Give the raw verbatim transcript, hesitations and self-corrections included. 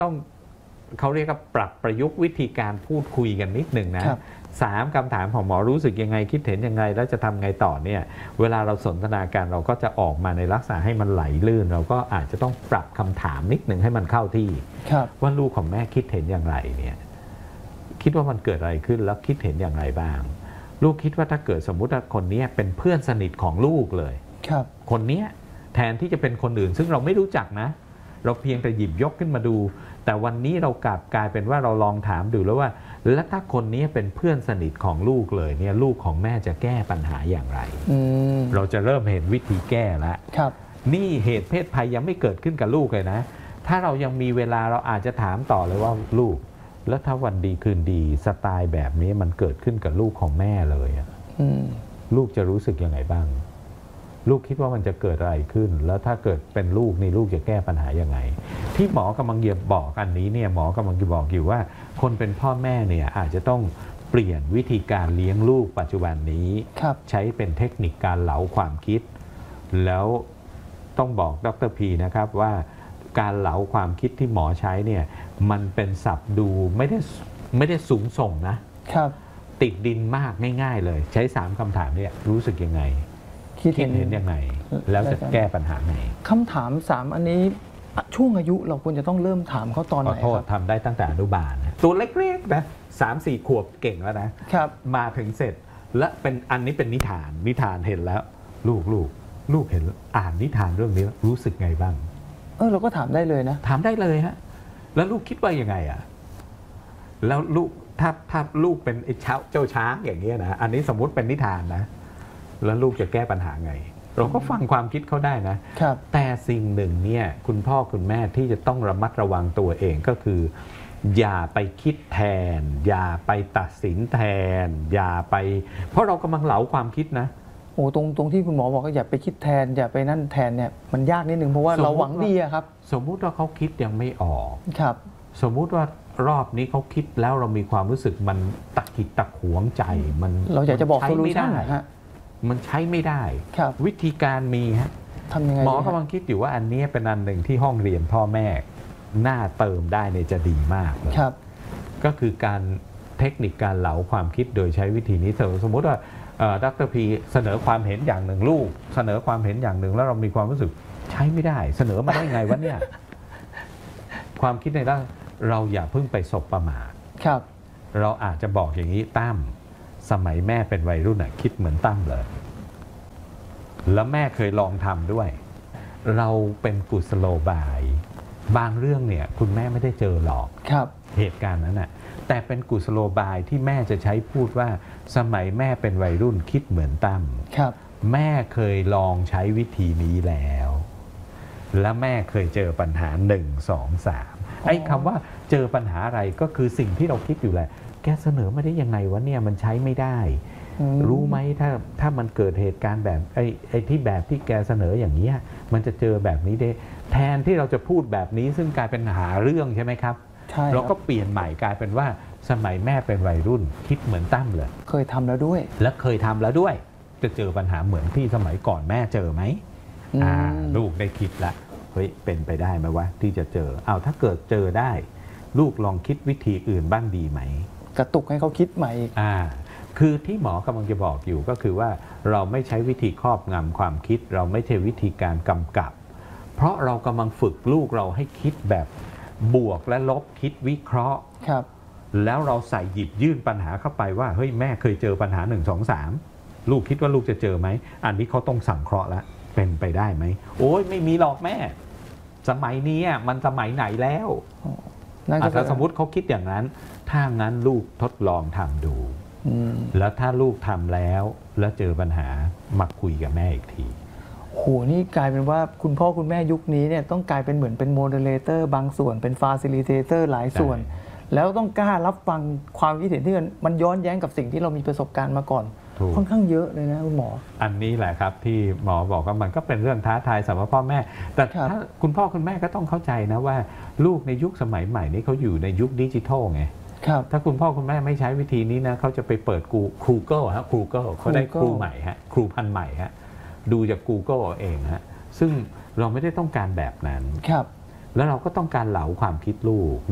ต้องเขาเรียกว่าปรับประยุกต์วิธีการพูดคุยกันนิดหนึ่งนะสามคำถามของหมอรู้สึกยังไงคิดเห็นยังไงแล้วจะทำไงต่อเนี่ยเวลาเราสนทนาการเราก็จะออกมาในลักษณะให้มันไหลลื่นเราก็อาจจะต้องปรับคำถามนิดหนึ่งให้มันเข้าที่ว่าลูกของแม่คิดเห็นอย่างไรเนี่ยคิดว่ามันเกิดอะไรขึ้นแล้วคิดเห็นอย่างไรบ้างลูกคิดว่าถ้าเกิดสมมุติว่าคนนี้เป็นเพื่อนสนิทของลูกเลยครับคนนี้แทนที่จะเป็นคนอื่นซึ่งเราไม่รู้จักนะเราเพียงแต่หยิบยกขึ้นมาดูแต่วันนี้เรากลับกลายเป็นว่าเราลองถามดูแล้วว่าแล้วถ้าคนนี้เป็นเพื่อนสนิทของลูกเลยเนี่ยลูกของแม่จะแก้ปัญหาอย่างไรเราจะเริ่มเห็นวิธีแก้แล้วนี่เหตุเพศภัยยังไม่เกิดขึ้นกับลูกเลยนะถ้าเรายังมีเวลาเราอาจจะถามต่อเลยว่าลูกแล้วถ้าวันดีคืนดีสไตล์แบบนี้มันเกิดขึ้นกับลูกของแม่เลยลูกจะรู้สึกยังไงบ้างลูกคิดว่ามันจะเกิดอะไรขึ้นแล้วถ้าเกิดเป็นลูกนี่ลูกจะแก้ปัญหายังไงที่หมอกำลังเยียบบอกอันนี้เนี่ยหมอกำลังจะบอกอยู่ว่าคนเป็นพ่อแม่เนี่ยอาจจะต้องเปลี่ยนวิธีการเลี้ยงลูกปัจจุบันนี้ใช้เป็นเทคนิคการเหลาความคิดแล้วต้องบอกดร.พีนะครับว่าการเหลาความคิดที่หมอใช้เนี่ยมันเป็นศัพท์ดูไม่ได้ไม่ได้สูงส่งนะครับติดดินมากง่ายๆเลยใช้สามคำถามเนี่ยรู้สึกยังไงคิดเห็นยังไงแล้วจะแก้ปัญหาไงคำถามสามอันนี้ช่วงอายุเราควรจะต้องเริ่มถามเขาตอนไหนครับทำได้ตั้งแต่อนุบาลนะตัวเล็กๆนะสามสี่ขวบเก่งแล้วนะครับมาถึงเสร็จและเป็นอันนี้เป็นนิทานนิทานเห็นแล้วลูกลูกลูกเห็นอ่านนิทานเรื่องนี้รู้สึกไงบ้างเออเราก็ถามได้เลยนะถามได้เลยฮะแล้วลูกคิดว่ายังไงอ่ะแล้วลูกถ้าถ้าลูกเป็นไอ้เช้าเจ้าช้างอย่างเงี้ยนะอันนี้สมมุติเป็นนิทานนะแล้วลูกจะแก้ปัญหาไงเราก็ฟังความคิดเขาได้นะแต่สิ่งหนึ่งเนี่ยคุณพ่อคุณแม่ที่จะต้องระมัดระวังตัวเองก็คืออย่าไปคิดแทนอย่าไปตัดสินแทนอย่าไปเพราะเรากำลังเหลาความคิดนะโอ้ตรงตรงที่คุณหมอบอกว่าอย่าไปคิดแทนอย่าไปนั่นแทนเนี่ยมันยากนิดนึงเพราะว่าเราหวังดีครับสมมุติว่าเขาคิดยังไม่ออกครับสมมุติว่ารอบนี้เขาคิดแล้วเรามีความรู้สึกมันตะกิดตะขวงใจมันเราอยากจะบอกโซลูชันฮะมันใช้ไม่ได้วิธีการมีฮะทำยังไงหมอกำลังคิดอยู่ว่าอันนี้เป็นอันหนึ่งที่ห้องเรียนพ่อแม่น่าเติมได้เนี่ยจะดีมากเลยก็คือการเทคนิคการเหลาความคิดโดยใช้วิธีนี้สมมติว่าดร.พีเสนอความเห็นอย่างหนึ่งลูกเสนอความเห็นอย่างหนึ่งแล้วเรามีความรู้สึกใช้ไม่ได้เสนอมาได้ไงวะเนี่ยความคิดในด้านเราอย่าเพิ่งไปสบประมาทครับเราอาจจะบอกอย่างนี้ตั้มสมัยแม่เป็นวัยรุ่นน่ะคิดเหมือนตั้มเลยแล้วแม่เคยลองทำด้วยเราเป็นกุศโลบายบางเรื่องเนี่ยคุณแม่ไม่ได้เจอหรอกครับเหตุการณ์นั้นน่ะแต่เป็นกุศโลบายที่แม่จะใช้พูดว่าสมัยแม่เป็นวัยรุ่นคิดเหมือนตั้มครับแม่เคยลองใช้วิธีนี้แล้วและแม่เคยเจอปัญหาหนึ่งสองสามไอ้คำว่าเจอปัญหาอะไรก็คือสิ่งที่เราคิดอยู่แหละแกเสนอมาได้ยังไงวะเนี่ยมันใช้ไม่ได้รู้ไหมถ้าถ้ามันเกิดเหตุการณ์แบบไอ้ไอ้ที่แบบที่แกเสนออย่างนี้มันจะเจอแบบนี้ได้แทนที่เราจะพูดแบบนี้ซึ่งกลายเป็นหาเรื่องใช่ไหมครับเราก็เปลี่ยนใหม่กลายเป็นว่าสมัยแม่เป็นวัยรุ่นคิดเหมือนตั้มเลยเคยทำแล้วด้วยและเคยทำแล้วด้วยจะเจอปัญหาเหมือนที่สมัยก่อนแม่เจอไหมอ่าลูกได้คิดละเฮ้ยเป็นไปได้ไหมวะที่จะเจอเอาถ้าเกิดเจอได้ลูกลองคิดวิธีอื่นบ้างดีไหมกระตุกให้เขาคิดใหม่อ่าคือที่หมอกำลังจะบอกอยู่ก็คือว่าเราไม่ใช้วิธีครอบงำความคิดเราไม่ใช่วิธีการกำกับเพราะเรากำลังฝึกลูกเราให้คิดแบบบวกและลบคิดวิเคราะห์ครับแล้วเราใส่หยิบยื่นปัญหาเข้าไปว่าเฮ้ยแม่เคยเจอปัญหาหนึ่งสองสามลูกคิดว่าลูกจะเจอไหมอันนี้เขาต้องสังเคราะห์แล้วเป็นไปได้ไหมโอ้ยไม่มีหรอกแม่สมัยนี้มันสมัยไหนแล้วถ้าสมมติเขาคิดอย่างนั้นถ้างั้นลูกทดลองทำดูแล้วถ้าลูกทำแล้วแล้วเจอปัญหามาคุยกับแม่อีกทีโหนี่กลายเป็นว่าคุณพ่อคุณแม่ยุคนี้เนี่ยต้องกลายเป็นเหมือนเป็นโมเดเลเตอร์บางส่วนเป็นฟาซิลิเตเตอร์หลายส่วนแล้วต้องกล้ารับฟังความคิดเห็นที่มันย้อนแย้งกับสิ่งที่เรามีประสบการณ์มาก่อนค่อนข้างเยอะเลยนะคุณหมออันนี้แหละครับที่หมอบอกว่ามันก็เป็นเรื่องท้าทายสำหรับพ่อแม่แต่ถ้าคุณพ่อคุณแม่ก็ต้องเข้าใจนะว่าลูกในยุคสมัยใหม่นี้เขาอยู่ในยุคดิจิทัลไงถ้าคุณพ่อคุณแม่ไม่ใช้วิธีนี้นะเขาจะไปเปิดกูครูเกิลฮะครูเกิลเขาได้ครูใหม่ฮะครูพันใหม่ฮะดูจาก Google เองฮะซึ่งเราไม่ได้ต้องการแบบนั้นครับแล้วเราก็ต้องการเหลาความคิดลูก